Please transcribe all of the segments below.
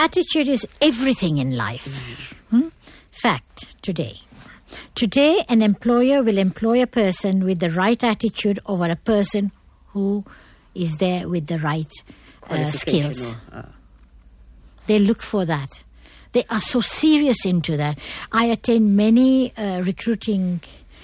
attitude is everything in life. Fact, today. Today, an employer will employ a person with the right attitude over a person who is there with the right skills. They look for that. They are so serious into that. I attend many recruiting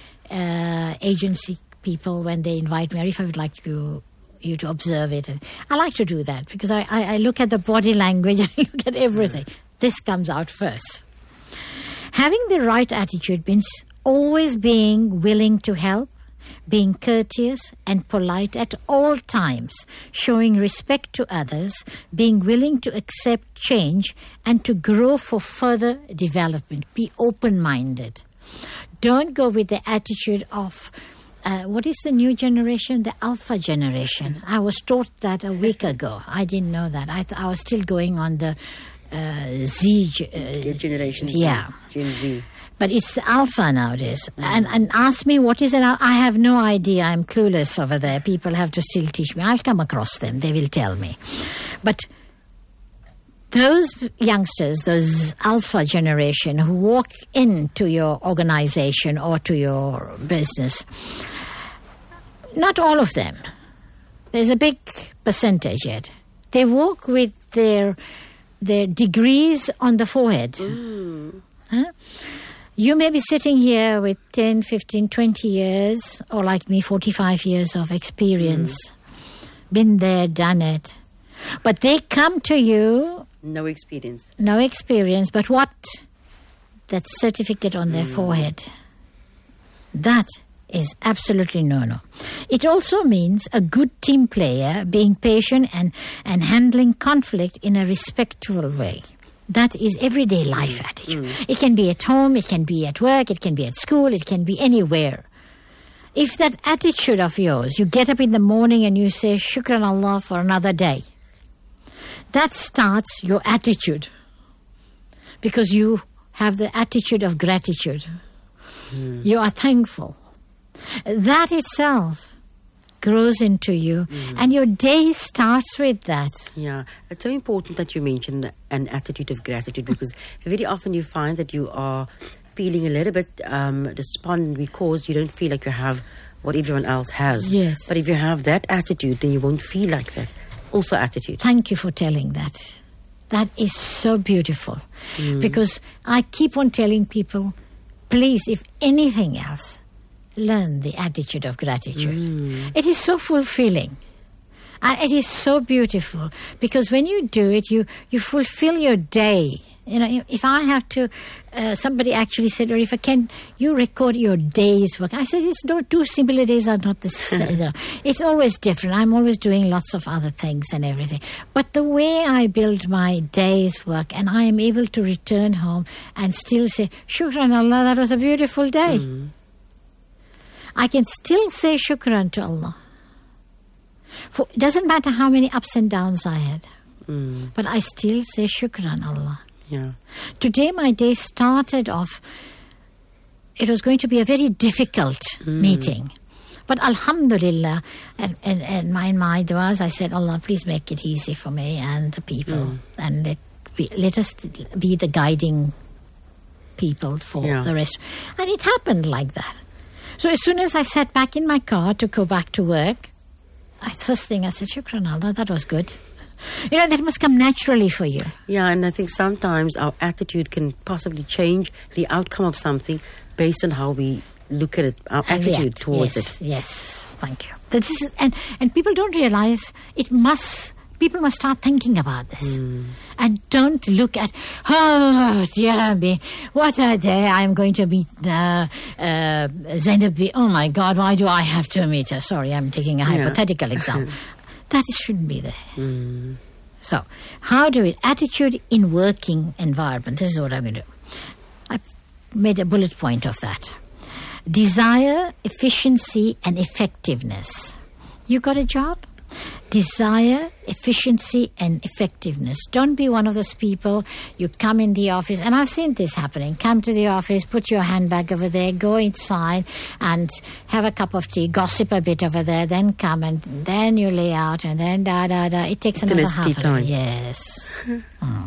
agency people when they invite me, if I would like you to observe it. And I like to do that because I look at the body language, I look at everything. This comes out first. Having the right attitude means always being willing to help, being courteous and polite at all times, showing respect to others, being willing to accept change and to grow for further development. Be open-minded. Don't go with the attitude of, what is the new generation? The alpha generation. I was taught that a week ago. I didn't know that. I was still going on the Z generation. Yeah. Gen Z. But it's the alpha nowadays. And ask me what is it. I have no idea. I'm clueless over there. People have to still teach me. I'll come across them. They will tell me. But those youngsters, those alpha generation who walk into your organization or to your business, not all of them. There's a big percentage yet. They walk with their degrees on the forehead. Huh? You may be sitting here with 10, 15, 20 years, or like me, 45 years of experience. Been there, done it. But they come to you... No experience. No experience, but what? That certificate on their forehead. That is absolutely no. It also means a good team player, being patient and handling conflict in a respectful way. That is everyday life attitude. It can be at home, it can be at work, it can be at school, it can be anywhere. If that attitude of yours, you get up in the morning and you say, Shukran Allah for another day. That starts your attitude. Because you have the attitude of gratitude. You are thankful. That itself grows into you, and your day starts with that. Yeah, it's so important that you mention an attitude of gratitude, because very often you find that you are feeling a little bit despondent because you don't feel like you have what everyone else has. Yes. But if you have that attitude, then you won't feel like that. Also attitude. Thank you for telling that. That is so beautiful. Because I keep on telling people, please, if anything else, learn the attitude of gratitude. It is so fulfilling. And it is so beautiful. Because when you do it, you fulfill your day. You know, if I have to, somebody actually said, or if I can, you record your day's work. I said, it's not, 2 similar days are not the same. It's always different. I'm always doing lots of other things and everything. But the way I build my day's work, and I am able to return home and still say, Shukran Allah, that was a beautiful day. I can still say Shukran to Allah. For it doesn't matter how many ups and downs I had. But I still say Shukran Allah. Yeah. Today my day started off, it was going to be a very difficult meeting. But Alhamdulillah, and in my du'as, I said, Allah, please make it easy for me and the people. And let us be the guiding people for the rest. And it happened like that. So as soon as I sat back in my car to go back to work, first thing I said, Shukran Allah, that was good. You know, that must come naturally for you. Yeah, and I think sometimes our attitude can possibly change the outcome of something based on how we look at it, our attitude towards it. Yes, thank you. This is, and people don't realize people must start thinking about this. And don't look at, oh, dear me, what a day I'm going to meet Zainab. Oh my God, why do I have to meet her? Sorry, I'm taking a hypothetical example. That shouldn't be there. So, how do it? Attitude in working environment. This is what I'm going to do. I made a bullet point of that. Desire, efficiency, and effectiveness. You got a job? Desire, efficiency, and effectiveness. Don't be one of those people, you come in the office, and I've seen this happening. Come to the office, put your handbag over there, go inside and have a cup of tea, gossip a bit over there, then come and then you lay out and then da-da-da. It takes another half an hour. Yes.